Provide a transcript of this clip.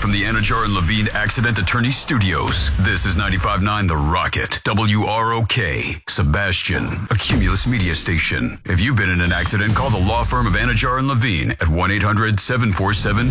from the Anajar and Levine Accident Attorney Studios. This is 95.9 The Rocket, WROK, Sebastian, a Cumulus media station. If you've been in an accident, call the law firm of Anajar and Levine at 1-800-747